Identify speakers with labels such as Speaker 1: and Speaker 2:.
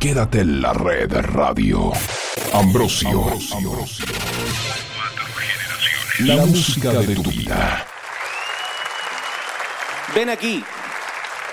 Speaker 1: Quédate en la red Radio Ambrosio. La música de tu vida.
Speaker 2: Ven aquí.